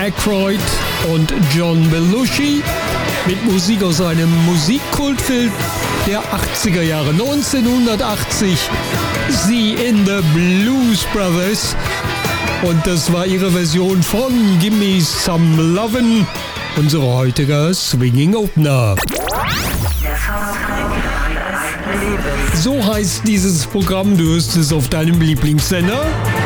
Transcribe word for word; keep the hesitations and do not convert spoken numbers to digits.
Aykroyd und John Belushi mit Musik aus einem Musikkultfilm der achtziger Jahre. neunzehnhundertachtzig, Sie in the Blues Brothers. Und das war ihre Version von Gimme Some Lovin', unsere heutige Swinging Opener. So heißt dieses Programm, du hörst es auf deinem Lieblingssender.